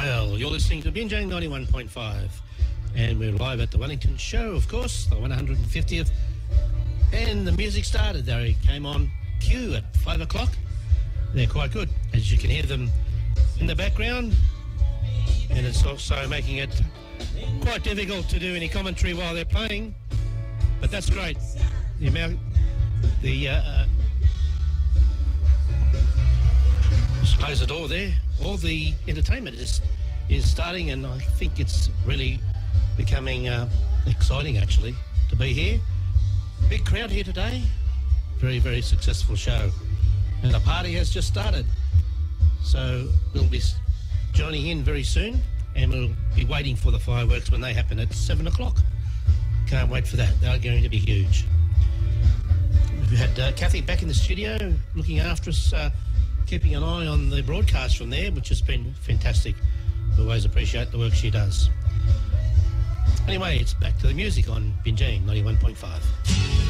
Well, you're listening to Binjang 91.5 and we're live at the Wellington Show, of course, the 150th, and the music started. They came on cue at 5 o'clock. They're quite good, as you can hear them in the background, and it's also making it quite difficult to do any commentary while they're playing, but that's great. The amount, just close the door there. All the entertainment is starting, and I think it's really becoming exciting, actually, to be here. Big crowd here today. Very, very successful show. And the party has just started. So we'll be joining in very soon, and we'll be waiting for the fireworks when they happen at 7 o'clock. Can't wait for that. They're going to be huge. We've had Kathy back in the studio looking after us, keeping an eye on the broadcast from there, which has been fantastic. We always appreciate the work she does. Anyway, it's back to the music on Binjang 91.5.